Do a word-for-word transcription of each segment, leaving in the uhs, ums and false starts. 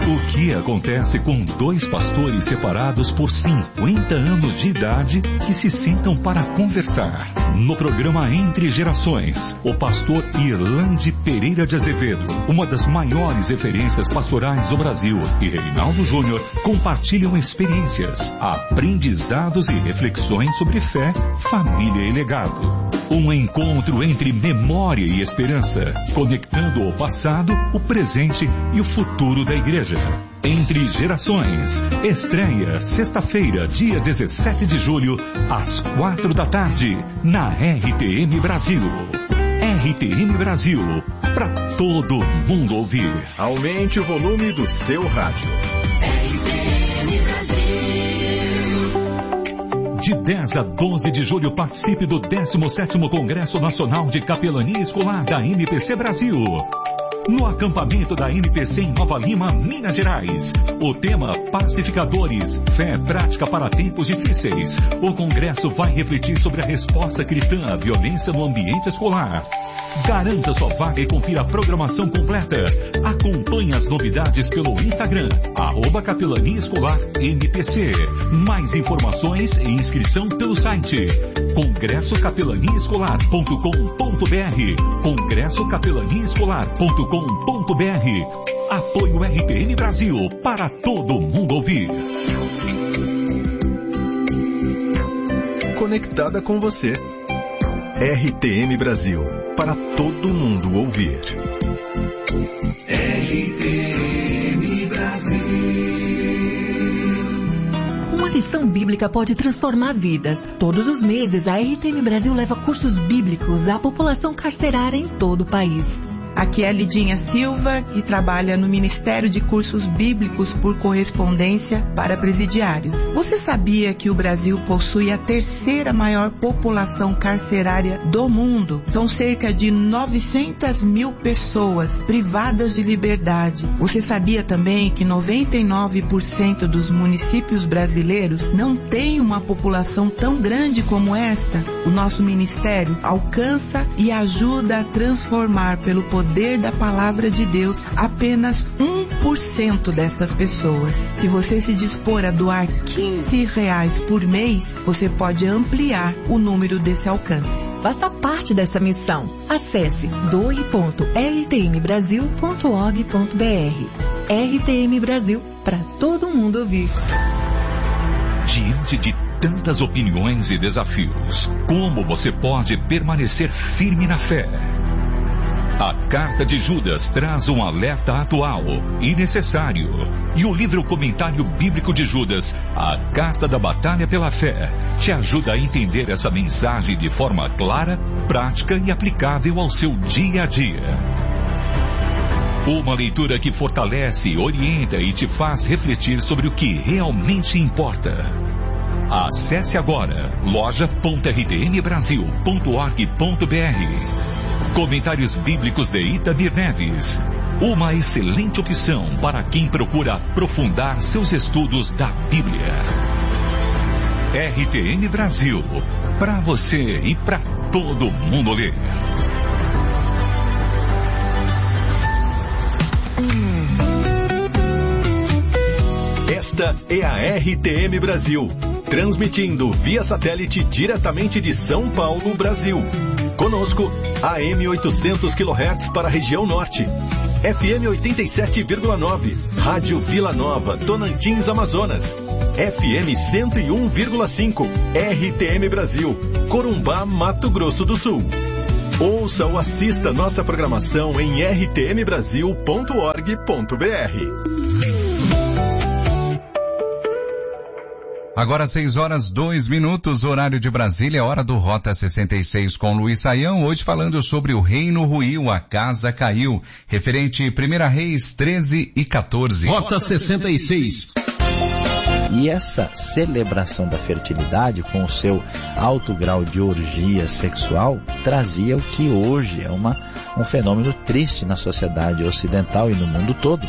O que acontece com dois pastores separados por cinquenta anos de idade que se sentam para conversar? No programa Entre Gerações, o pastor Irlande Pereira de Azevedo, uma das maiores referências pastorais do Brasil, e Reinaldo Júnior compartilham experiências, aprendizados e reflexões sobre fé, família e legado. Um encontro entre memória e esperança, conectando o passado, o presente e o futuro da igreja. Entre Gerações, estreia sexta-feira, dia dezessete de julho, às quatro da tarde, na R T M Brasil. R T M Brasil, para todo mundo ouvir. Aumente o volume do seu rádio. R T M Brasil. De dez a doze de julho, participe do décimo sétimo Congresso Nacional de Capelania Escolar da M P C Brasil. No acampamento da M P C em Nova Lima, Minas Gerais. O tema Pacificadores, fé prática para tempos difíceis. O congresso vai refletir sobre a resposta cristã à violência no ambiente escolar. Garanta sua vaga e confira a programação completa. Acompanhe as novidades pelo Instagram, arroba Capelania Escolar M P C. Mais informações e inscrição pelo site congresso capelania escolar ponto com ponto br. congresso capelania escolar ponto com ponto br. Apoio R T M Brasil, para todo mundo ouvir. Conectada com você. R T M Brasil, para todo mundo ouvir. R T M Brasil. Uma lição bíblica pode transformar vidas. Todos os meses, a R T M Brasil leva cursos bíblicos à população carcerária em todo o país. Aqui é Lidinha Silva e trabalha no Ministério de Cursos Bíblicos por Correspondência para Presidiários. Você sabia que o Brasil possui a terceira maior população carcerária do mundo? São cerca de novecentas mil pessoas privadas de liberdade. Você sabia também que noventa e nove por cento dos municípios brasileiros não têm uma população tão grande como esta? O nosso ministério alcança e ajuda a transformar pelo poder poder da palavra de Deus apenas um por cento destas pessoas. Se você se dispor a doar quinze reais por mês, você pode ampliar o número desse alcance. Faça parte dessa missão. Acesse doe ponto r t m brasil ponto org ponto b r. R T M Brasil, para todo mundo ouvir. Diante de tantas opiniões e desafios, como você pode permanecer firme na fé? A Carta de Judas traz um alerta atual e necessário. E o livro Comentário Bíblico de Judas, a Carta da Batalha pela Fé, te ajuda a entender essa mensagem de forma clara, prática e aplicável ao seu dia a dia. Uma leitura que fortalece, orienta e te faz refletir sobre o que realmente importa. Acesse agora loja ponto r t m brasil ponto org ponto b r. Comentários Bíblicos de Itamir Neves. Uma excelente opção para quem procura aprofundar seus estudos da Bíblia. R T M Brasil, para você e para todo mundo ler. Esta é a R T M Brasil, transmitindo via satélite diretamente de São Paulo, Brasil. Conosco, A M oitocentos quilohertz para a região norte, F M oitenta e sete vírgula nove, Rádio Vila Nova, Tocantins, Amazonas, F M cento e um vírgula cinco, R T M Brasil, Corumbá, Mato Grosso do Sul. Ouça ou assista nossa programação em r t m brasil ponto org ponto b r. Agora seis horas, dois minutos, horário de Brasília, hora do Rota sessenta e seis com Luiz Saião, hoje falando sobre o reino ruiu, a casa caiu, referente primeira Reis treze e quatorze. Rota sessenta e seis. E essa celebração da fertilidade, com o seu alto grau de orgia sexual, trazia o que hoje é uma, um fenômeno triste na sociedade ocidental e no mundo todo.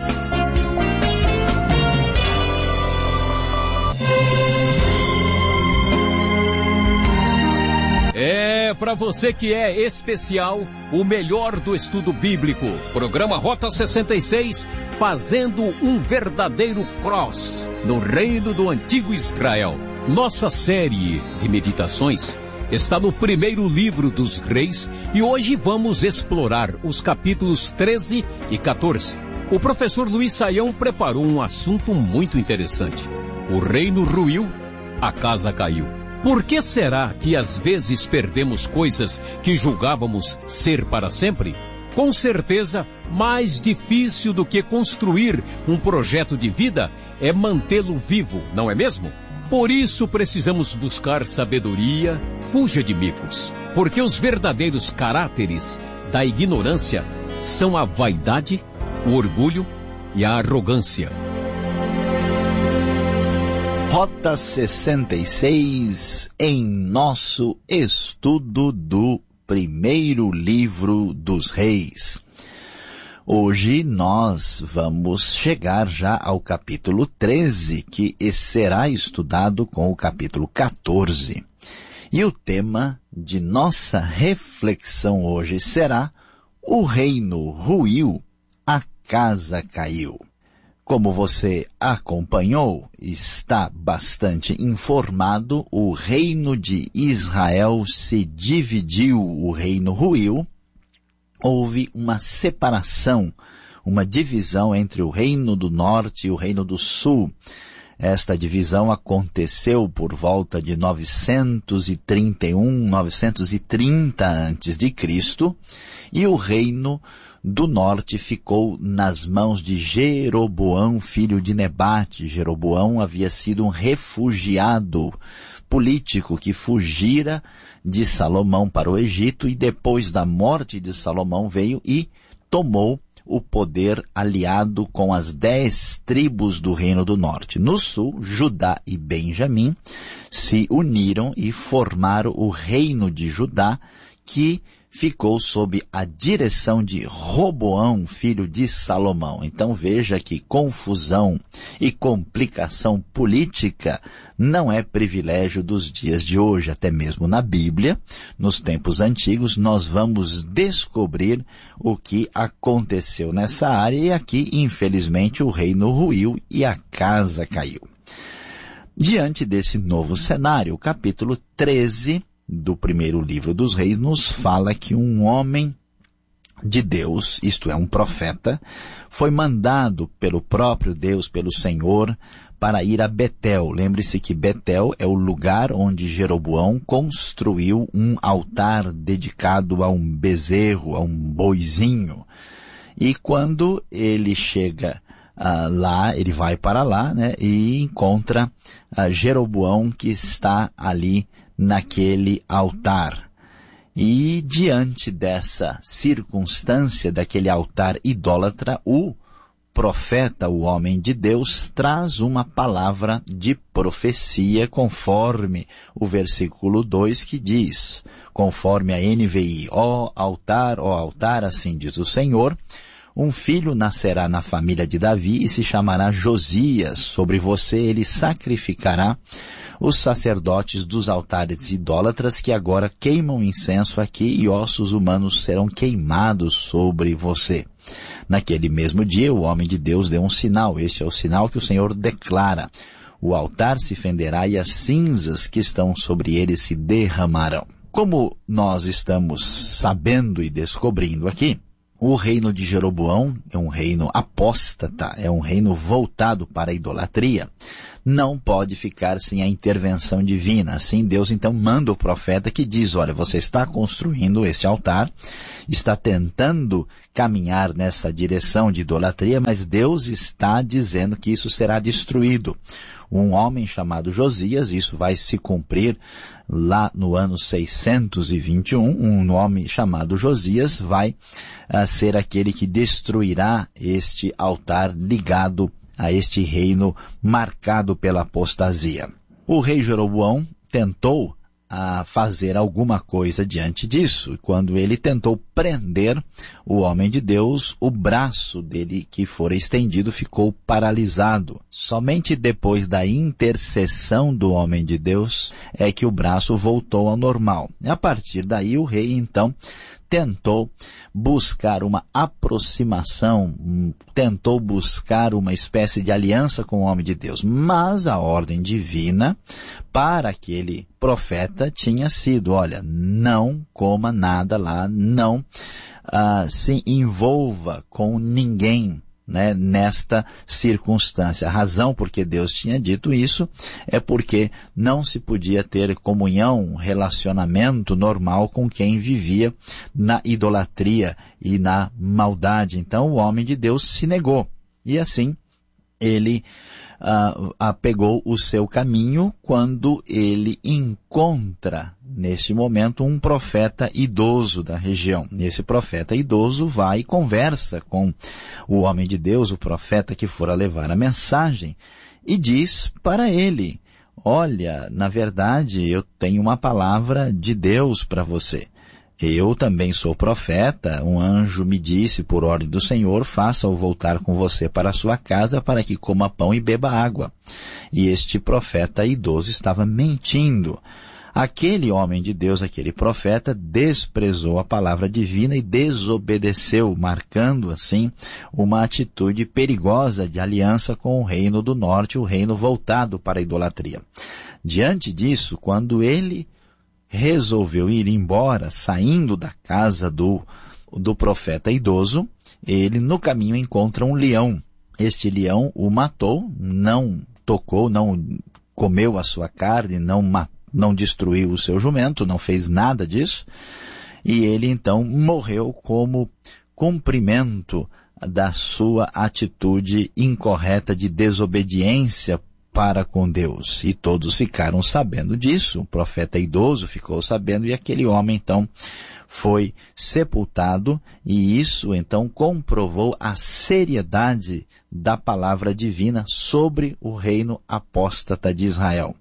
É É, para você que é especial, o melhor do estudo bíblico. Programa Rota sessenta e seis, fazendo um verdadeiro cross no reino do antigo Israel. Nossa série de meditações está no primeiro livro dos Reis e hoje vamos explorar os capítulos treze e quatorze. O professor Luiz Saião preparou um assunto muito interessante. O reino ruiu, a casa caiu. Por que será que às vezes perdemos coisas que julgávamos ser para sempre? Com certeza, mais difícil do que construir um projeto de vida é mantê-lo vivo, não é mesmo? Por isso precisamos buscar sabedoria, fuja de micos, porque os verdadeiros caráteres da ignorância são a vaidade, o orgulho e a arrogância. Rota sessenta e seis, em nosso estudo do primeiro livro dos Reis. Hoje nós vamos chegar já ao capítulo treze, que será estudado com o capítulo quatorze. E o tema de nossa reflexão hoje será: o reino ruiu, a casa caiu. Como você acompanhou, está bastante informado, o reino de Israel se dividiu, o reino ruiu. Houve uma separação, uma divisão entre o reino do norte e o reino do sul. Esta divisão aconteceu por volta de novecentos e trinta e um, novecentos e trinta antes de Cristo, e o reino do norte ficou nas mãos de Jeroboão, filho de Nebate. Jeroboão havia sido um refugiado político que fugira de Salomão para o Egito e depois da morte de Salomão veio e tomou o poder aliado com as dez tribos do reino do norte. No sul, Judá e Benjamim se uniram e formaram o reino de Judá, que ficou sob a direção de Roboão, filho de Salomão. Então veja que confusão e complicação política não é privilégio dos dias de hoje. Até mesmo na Bíblia, nos tempos antigos, nós vamos descobrir o que aconteceu nessa área, e aqui, infelizmente, o reino ruiu e a casa caiu. Diante desse novo cenário, o capítulo treze do primeiro livro dos Reis nos fala que um homem de Deus, isto é, um profeta, foi mandado pelo próprio Deus, pelo Senhor, para ir a Betel. Lembre-se que Betel é o lugar onde Jeroboão construiu um altar dedicado a um bezerro, a um boizinho. E quando ele chega uh, lá, ele vai para lá, né, e encontra uh, Jeroboão que está ali naquele altar. E diante dessa circunstância, daquele altar idólatra, o profeta, o homem de Deus, traz uma palavra de profecia conforme o versículo dois que diz, conforme a N V I, ó altar, ó altar, assim diz o Senhor, um filho nascerá na família de Davi e se chamará Josias. Sobre você ele sacrificará os sacerdotes dos altares idólatras que agora queimam incenso aqui, e ossos humanos serão queimados sobre você. Naquele mesmo dia, o homem de Deus deu um sinal. Este é o sinal que o Senhor declara. O altar se fenderá e as cinzas que estão sobre ele se derramarão. Como nós estamos sabendo e descobrindo aqui, o reino de Jeroboão é um reino apóstata, é um reino voltado para a idolatria. Não pode ficar sem a intervenção divina. Assim, Deus então manda o profeta que diz, olha, você está construindo esse altar, está tentando caminhar nessa direção de idolatria, mas Deus está dizendo que isso será destruído. Um homem chamado Josias, isso vai se cumprir lá no ano seiscentos e vinte e um, um homem chamado Josias vai uh, ser aquele que destruirá este altar ligado a este reino marcado pela apostasia. O rei Jeroboão tentou a fazer alguma coisa diante disso. Quando ele tentou prender o homem de Deus, o braço dele que fora estendido ficou paralisado. Somente depois da intercessão do homem de Deus é que o braço voltou ao normal. E a partir daí o rei então tentou buscar uma aproximação, tentou buscar uma espécie de aliança com o homem de Deus. Mas a ordem divina para aquele profeta tinha sido, olha, não coma nada lá, não uh, se envolva com ninguém, né, nesta circunstância. A razão por que Deus tinha dito isso é porque não se podia ter comunhão, relacionamento normal com quem vivia na idolatria e na maldade. Então o homem de Deus se negou. E assim ele uh, uh, pegou o seu caminho quando ele encontra, neste momento, um profeta idoso da região. Esse profeta idoso vai e conversa com o homem de Deus, o profeta que fora levar a mensagem, e diz para ele, olha, na verdade eu tenho uma palavra de Deus para você. Eu também sou profeta, um anjo me disse por ordem do Senhor, faça-o voltar com você para a sua casa para que coma pão e beba água. E este profeta idoso estava mentindo. Aquele homem de Deus, aquele profeta, desprezou a palavra divina e desobedeceu, marcando assim uma atitude perigosa de aliança com o reino do norte, o reino voltado para a idolatria. Diante disso, quando ele resolveu ir embora, saindo da casa do, do profeta idoso, ele no caminho encontra um leão. Este leão o matou, não tocou, não comeu a sua carne, não matou, não destruiu o seu jumento, não fez nada disso, e ele então morreu como cumprimento da sua atitude incorreta de desobediência para com Deus. E todos ficaram sabendo disso, o profeta idoso ficou sabendo, e aquele homem então foi sepultado, e isso então comprovou a seriedade da palavra divina sobre o reino apóstata de Israel.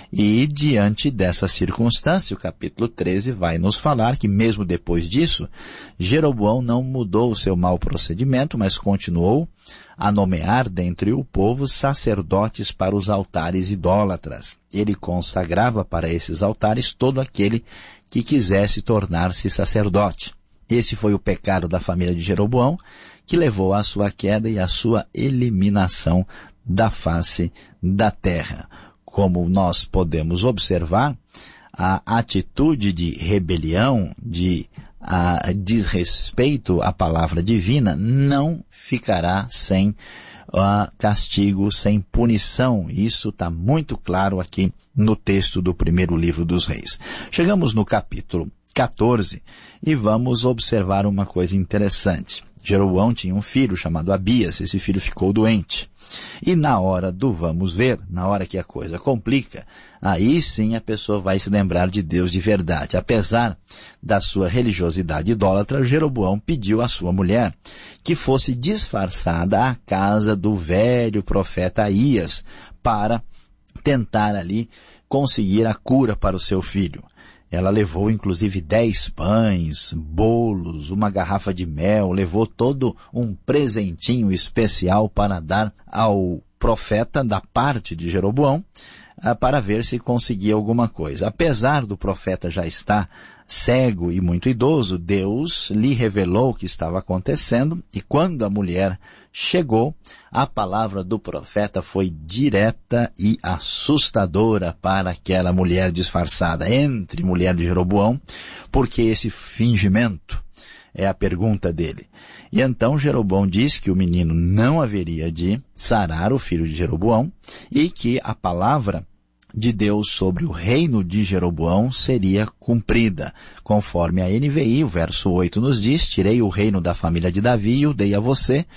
E diante dessa circunstância, o capítulo treze vai nos falar que mesmo depois disso, Jeroboão não mudou o seu mau procedimento, mas continuou a nomear dentre o povo sacerdotes para os altares idólatras. Ele consagrava para esses altares todo aquele que quisesse tornar-se sacerdote. Esse foi o pecado da família de Jeroboão, que levou à sua queda e à sua eliminação da face da terra. Como nós podemos observar, a atitude de rebelião, de a, desrespeito à palavra divina, não ficará sem uh, castigo, sem punição. Isso está muito claro aqui no texto do primeiro livro dos Reis. Chegamos no capítulo quatorze e vamos observar uma coisa interessante. Jeroboão tinha um filho chamado Abias, esse filho ficou doente. E na hora do vamos ver, na hora que a coisa complica, aí sim a pessoa vai se lembrar de Deus de verdade. Apesar da sua religiosidade idólatra, Jeroboão pediu à sua mulher que fosse disfarçada à casa do velho profeta Aías para tentar ali conseguir a cura para o seu filho. Ela levou inclusive dez pães, bolos, uma garrafa de mel, levou todo um presentinho especial para dar ao profeta da parte de Jeroboão, para ver se conseguia alguma coisa. Apesar do profeta já estar cego e muito idoso, Deus lhe revelou o que estava acontecendo, e quando a mulher chegou, a palavra do profeta foi direta e assustadora para aquela mulher disfarçada, entre mulher de Jeroboão, porque esse fingimento é a pergunta dele. E então Jeroboão diz que o menino não haveria de sarar o filho de Jeroboão e que a palavra de Deus sobre o reino de Jeroboão seria cumprida. Conforme a N V I, o verso oito nos diz, tirei o reino da família de Davi e o dei a você,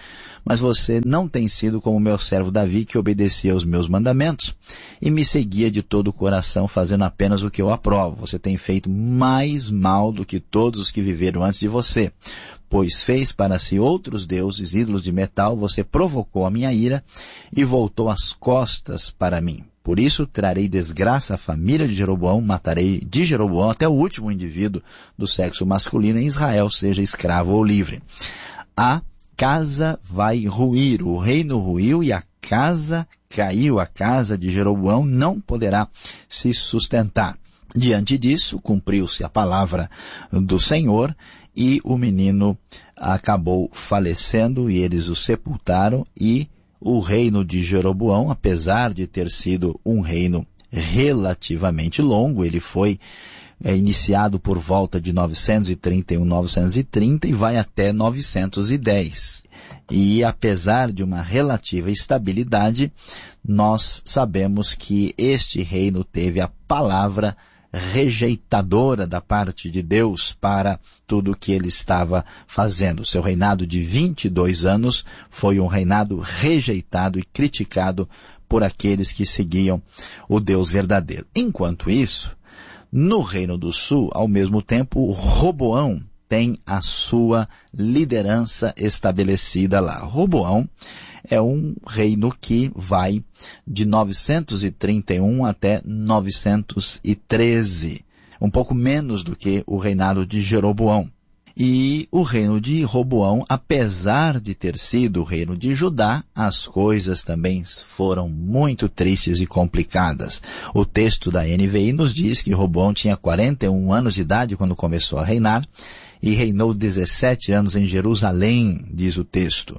Mas você não tem sido como meu servo Davi, que obedecia aos meus mandamentos e me seguia de todo o coração, fazendo apenas o que eu aprovo. Você tem feito mais mal do que todos os que viveram antes de você, pois fez para si outros deuses, ídolos de metal. Você provocou a minha ira e voltou as costas para mim. Por isso trarei desgraça à família de Jeroboão, matarei de Jeroboão até o último indivíduo do sexo masculino em Israel, seja escravo ou livre. A casa vai ruir, o reino ruiu e a casa caiu, a casa de Jeroboão não poderá se sustentar. Diante disso, cumpriu-se a palavra do Senhor e o menino acabou falecendo e eles o sepultaram. E o reino de Jeroboão, apesar de ter sido um reino relativamente longo, ele foi é, iniciado por volta de novecentos e trinta e um, novecentos e trinta e vai até novecentos e dez. E apesar de uma relativa estabilidade, nós sabemos que este reino teve a palavra rejeitadora da parte de Deus para tudo o que ele estava fazendo. Seu reinado de vinte e dois anos foi um reinado rejeitado e criticado por aqueles que seguiam o Deus verdadeiro. Enquanto isso, no Reino do Sul, ao mesmo tempo, Roboão tem a sua liderança estabelecida lá. Roboão é um reino que vai de novecentos e trinta e um até novecentos e treze, um pouco menos do que o reinado de Jeroboão. E o reino de Roboão, apesar de ter sido o reino de Judá, as coisas também foram muito tristes e complicadas. O texto da N V I nos diz que Roboão tinha quarenta e um anos de idade quando começou a reinar e reinou dezessete anos em Jerusalém, diz o texto.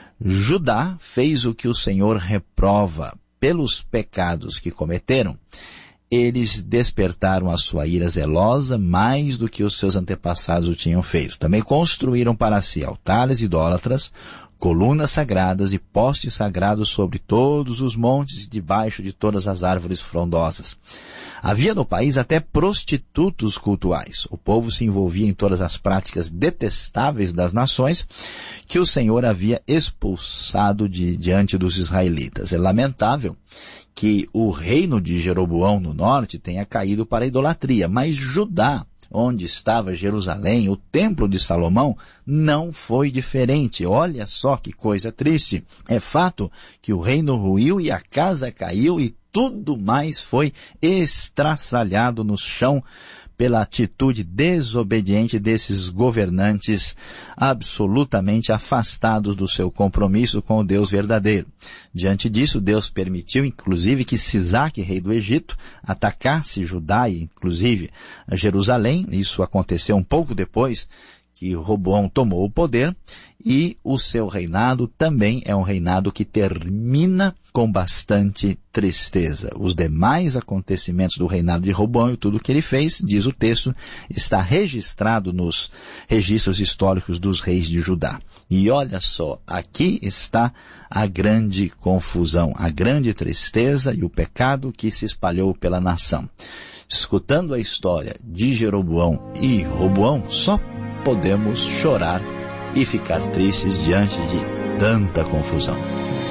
Judá fez o que o Senhor reprova. Pelos pecados que cometeram, eles despertaram a sua ira zelosa mais do que os seus antepassados o tinham feito. Também construíram para si altares idólatras, colunas sagradas e postes sagrados sobre todos os montes e debaixo de todas as árvores frondosas. Havia no país até prostitutos cultuais. O povo se envolvia em todas as práticas detestáveis das nações que o Senhor havia expulsado de, diante dos israelitas. É lamentável que o reino de Jeroboão no norte tenha caído para a idolatria, mas Judá, onde estava Jerusalém, o templo de Salomão, não foi diferente. Olha só que coisa triste. É fato que o reino ruiu e a casa caiu e tudo mais foi estraçalhado no chão pela atitude desobediente desses governantes absolutamente afastados do seu compromisso com o Deus verdadeiro. Diante disso, Deus permitiu, inclusive, que Sisaque, rei do Egito, atacasse Judá e, inclusive, Jerusalém. Isso aconteceu um pouco depois que Roboão tomou o poder, e o seu reinado também é um reinado que termina com bastante tristeza. Os demais acontecimentos do reinado de Roboão e tudo o que ele fez, diz o texto, está registrado nos registros históricos dos reis de Judá. E olha só, aqui está a grande confusão, a grande tristeza e o pecado que se espalhou pela nação. Escutando a história de Jeroboão e Roboão, só podemos chorar e ficar tristes diante de tanta confusão.